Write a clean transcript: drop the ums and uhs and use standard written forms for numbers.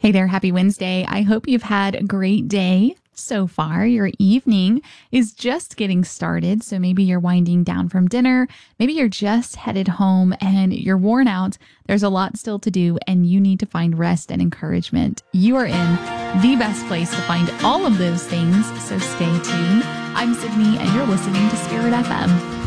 Hey there, happy Wednesday. I hope you've had a great day so far. Your evening is just getting started. So maybe you're winding down from dinner. Maybe you're just headed home and you're worn out. There's a lot still to do and you need to find rest and encouragement. You are in the best place to find all of those things. So stay tuned. I'm Sydney and you're listening to Spirit FM.